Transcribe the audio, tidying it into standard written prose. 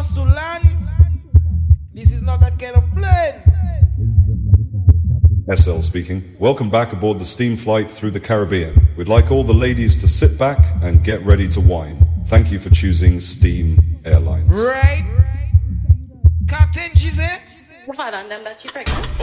to land, this is not that kind of plane. SL speaking. Welcome back aboard the steam flight through the Caribbean. We'd like all the ladies to sit back and get ready to wine. Thank you for choosing Steam Airlines. Right? Captain, she said? What on them that you pregnant?